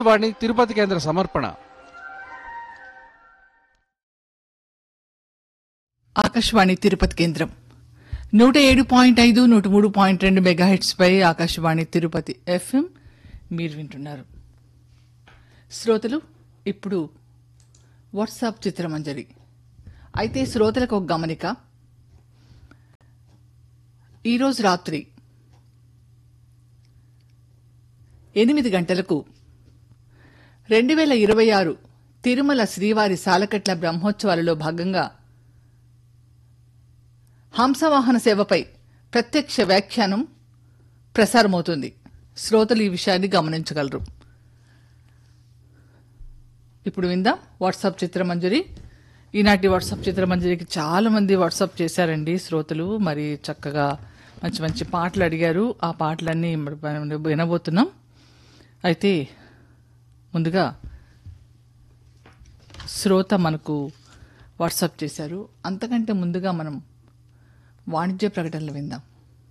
వాణి తిరుపతి కేంద్ర సమర్పణ. ఆకాశవాణి తిరుపతి కేంద్రం 107.5 103.2 మెగాహెట్స్ పై ఆకాశవాణి తిరుపతి ఎఫ్ఎం మీరు వింటున్నారు. శ్రోతలు ఇప్పుడు వాట్సాప్ చిత్రమంజరి. అయితే శ్రోతలకు ఒక గమనిక, ఈరోజు రాత్రి 8 గంటలకు 2026 తిరుమల శ్రీవారి సాలకట్ల బ్రహ్మోత్సవాలలో భాగంగా హంసవాహన సేవపై ప్రత్యక్ష వ్యాఖ్యానం ప్రసారమవుతుంది. శ్రోతలు ఈ విషయాన్ని గమనించగలరు. ఇప్పుడు విందాం వాట్సాప్ చిత్రమంజరి. ఈనాటి వాట్సాప్ చిత్రమంజరికి చాలా మంది వాట్సాప్ చేశారండి శ్రోతలు. మరి చక్కగా మంచి మంచి పాటలు అడిగారు. ఆ పాటలన్నీ వినబోతున్నాం. అయితే ముందుగా శ్రోత మనకు వాట్సాప్ చేశారు. అంతకంటే ముందుగా మనం వాణిజ్య ప్రకటనలు విందాం.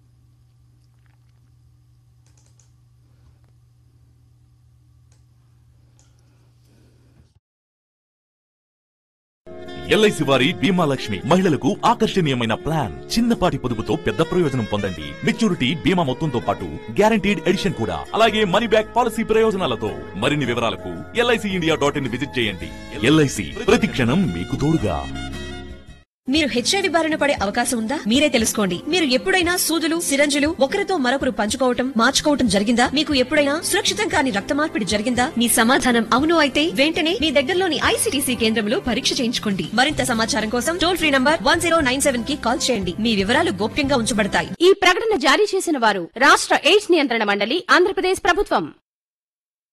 ఎల్ఐసి వారి బీమా లక్ష్మి మహిళలకు ఆకర్షణీయమైన ప్లాన్. చిన్నపాటి పొదుపుతో పెద్ద ప్రయోజనం పొందండి. మెచ్యూరిటీ బీమా మొత్తంతో పాటు గ్యారంటీడ్ ఎడిషన్ కూడా, అలాగే మనీ బ్యాక్ పాలసీ ప్రయోజనాలతో. మరిన్ని వివరాలకు LICindia.in విజిట్ చేయండి. ఎల్ఐసి ప్రతి క్షణం మీకు తోడుగా. మీరు హెచ్ఐవి బారిన పడే అవకాశం ఉందా? మీరే తెలుసుకోండి. మీరు ఎప్పుడైనా సూదులు, సిరంజులు ఒకరితో మరొకరు పంచుకోవటం, మార్చుకోవటం జరిగిందా? మీకు ఎప్పుడైనా సురక్షితం కాని రక్త మార్పిడి జరిగిందా? మీ సమాధానం అవును అయితే వెంటనే మీ దగ్గరలోని ICTC కేంద్రంలో పరీక్ష చేయించుకోండి. మరింత సమాచారం కోసం టోల్ ఫ్రీ నంబర్ 1097 కి కాల్ చేయండి. మీ వివరాలు గోప్యంగా ఉంచబడతాయి. ఈ ప్రకటన జారీ చేసిన వారు రాష్ట్ర ఎయిడ్స్ నియంత్రణ మండలి, ఆంధ్రప్రదేశ్ ప్రభుత్వం.